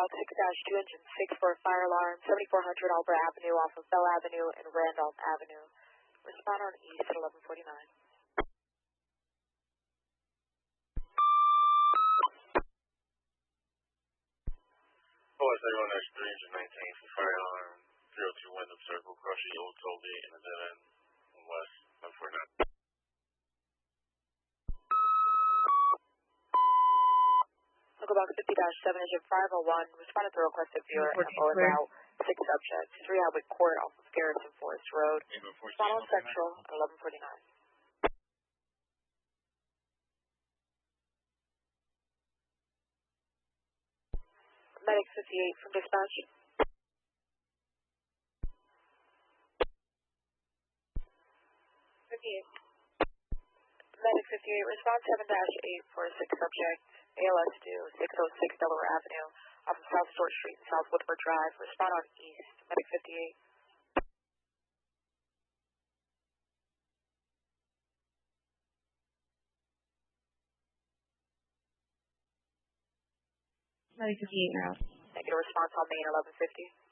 dial 6-2 engine 6 for a fire alarm, 7400 Albert Avenue off of Bell Avenue and Randolph Avenue. Respond on east at 1149. OS 31-3 engine 19 for fire alarm, 02 Wyndham Circle, crushing Old Tollgate in the dead end on west 1149. Local box 50-7 engine 501 responded to requested viewer MO is out 6 subjects, 3 Howard Court off of Garrison Forest Road. Respond on Central at 1149. Medic 58 from dispatch. Medic 58, respond 7-8 for a 6 subject, ALS due 606 Delaware Avenue, off of South Stewart Street and South Woodford Drive. Respond on east. Medic 58. Medic 58 now. Negative response on main 1150.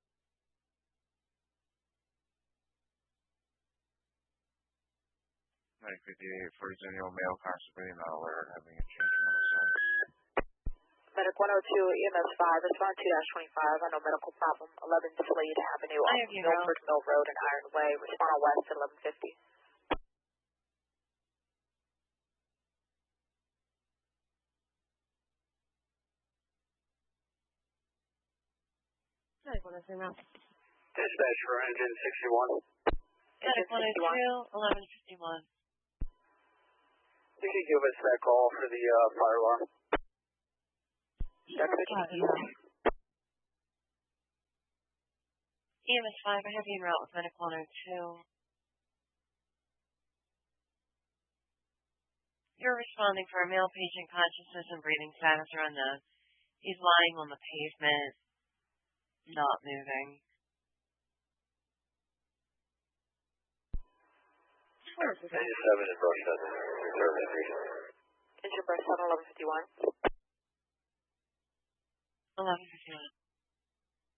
Medic 58 for Zennial Male Constable not alert, having a change in mental status. Medic 102, EMS 5, respond 2-25, on no medical problem, 11 Slade Avenue, off of Milford Mill Road and Iron Way. Respond on west at 1150. Medic 103 now. Dispatch for engine 61. Medic 102, 1151. You can give us that call for the fire alarm. EMS 5, I have you en route with Medic 102. You're responding for a male patient consciousness and breathing status are unknown. He's lying on the pavement, not moving. Engine 7 is brush 7. Reserve entry. Engine brush 7, 1151. 1151.